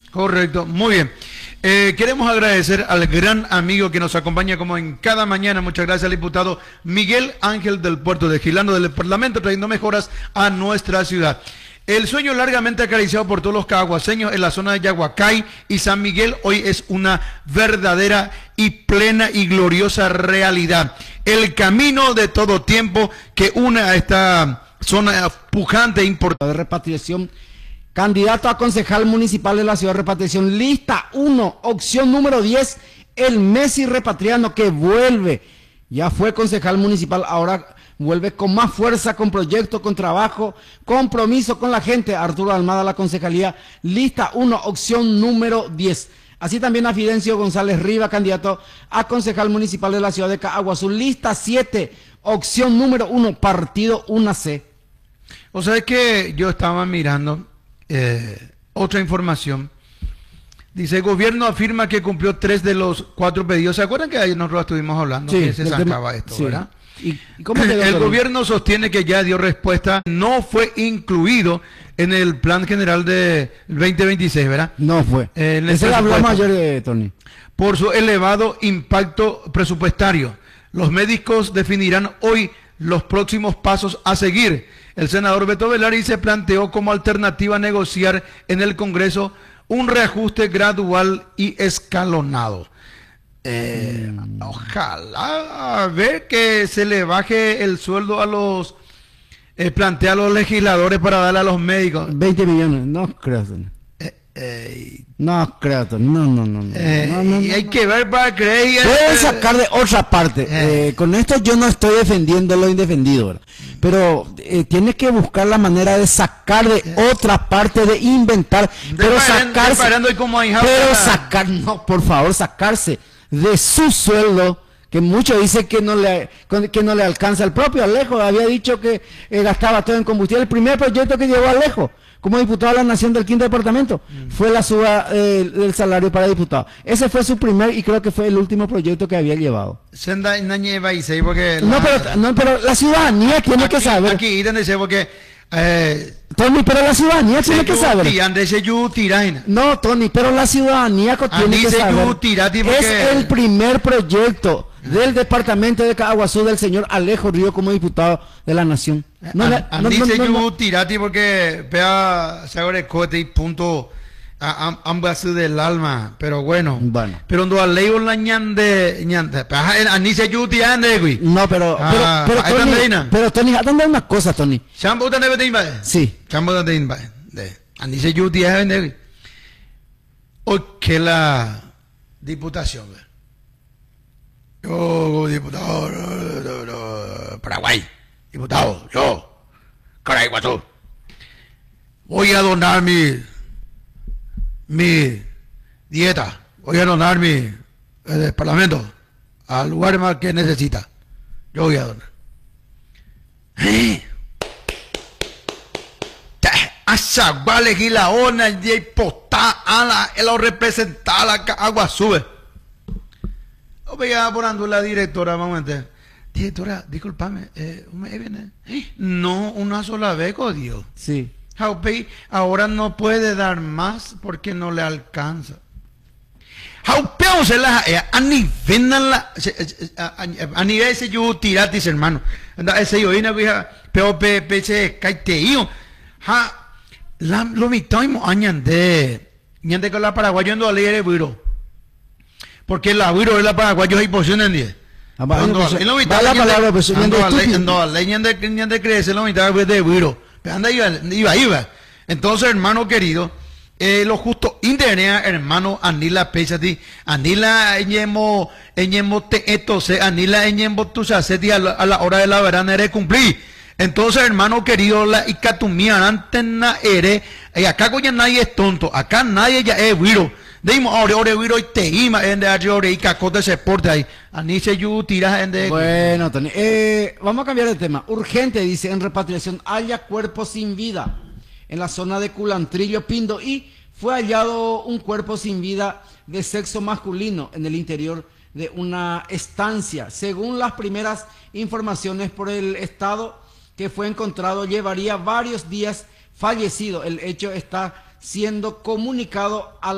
Correcto, muy bien. Queremos agradecer al gran amigo que nos acompaña como en cada mañana. Muchas gracias al diputado Miguel Ángel del Puerto de Gilando del Parlamento, trayendo mejoras a nuestra ciudad. El sueño largamente acariciado por todos los caguaseños en la zona de Yaguacay y San Miguel hoy es una verdadera y plena y gloriosa realidad. El camino de todo tiempo que une a esta zona pujante e importante. De repatriación, candidato a concejal municipal de la ciudad de repatriación, lista 1, opción número 10, el Messi repatriano que vuelve. Ya fue concejal municipal, ahora vuelve con más fuerza, con proyecto, con trabajo, compromiso con la gente. Arturo Almada, la concejalía, lista 1, opción número 10. Así también a Fidencio González Riva, candidato a concejal municipal de la ciudad de Caaguazú, lista 7, opción número 1, partido 1C. O sea, es que yo estaba mirando otra información. Dice, el gobierno afirma que cumplió 3 de los 4 pedidos. ¿Se acuerdan que ayer nosotros estuvimos hablando? Sí, que se sacaba esto, sí. ¿verdad? ¿Y cómo quedó el gobierno sostiene que ya dio respuesta, no fue incluido en el plan general de 2026, ¿verdad? No fue. Eso lo hablamos ayer, Tony. Por su elevado impacto presupuestario. Los médicos definirán hoy los próximos pasos a seguir. El senador Beto Velari se planteó como alternativa a negociar en el Congreso un reajuste gradual y escalonado. Ojalá a ver que se le baje el sueldo a los plantea a los legisladores para darle a los médicos 20 millones, no creo. No creo, no. Y hay que ver para creer. Pueden sacar de otra parte. Con esto yo no estoy defendiendo lo indefendido, ¿verdad? Pero tiene que buscar la manera de sacar de otra parte, de inventar, pero sacar, no, por favor, sacarse de su sueldo, que muchos dicen que no le alcanza. El propio Alejo había dicho que gastaba todo en combustible. El primer proyecto que llevó Alejo como diputado de la Nación del 5º departamento fue la suba del salario para diputados. Ese fue su primer y creo que fue el último proyecto que había llevado. Pero la ciudadanía tiene que saber. Aquí porque Tony, pero la ciudadanía tiene que saber. No, Tony, pero la ciudadanía tiene que saber. Es el primer proyecto del departamento de Caaguazú del señor Alejo Río como diputado de la Nación. Porque vea se cohete y punto ambas del alma, pero bueno. Pero no ley la ñande no, pero Tony, ¿dónde hay una cosa, Tony? Sí. Hoy que la diputación, yo diputado Paraguay, diputado, yo Caraiguazú, voy a donar mi dieta, voy a donar mi parlamento al lugar más que necesita. Yo voy a donar. Asa vale la ona y postá a la lo representar la Caaguazú. Veía por la directora, vamos a ver. Directora, discúlpame, no, una sola vez, Dios. Sí. Ahora no puede dar más porque no le alcanza. A nivel ese yo tiratis, hermano. Ese yo vine a pero pese caiteío. Lo mitad añande con la paraguayo en la de Buiro. Porque la Buiro es la paraguayo hay posición en 10. No le crece la mitad de Buiro. Iba. Entonces, hermano querido, lo justo internet, hermano, anila pechati, anila eñemo te etose, anila eñemo tu saceti a la hora de la verana eres cumplir. Entonces, hermano querido, la icatumía antena ere, y acá coña nadie es tonto, acá nadie ya es Buiro. Deimos ahora Buiro y te ima en de ahora y cacote se porta ahí. Anice yu tiras en de. Bueno, Tony, vamos a cambiar de tema. Urgente, dice, en repatriación halla cuerpo sin vida en la zona de Culantrillo, Pindo, y fue hallado un cuerpo sin vida de sexo masculino en el interior de una estancia. Según las primeras informaciones por el estado que fue encontrado, llevaría varios días fallecido. El hecho está siendo comunicado a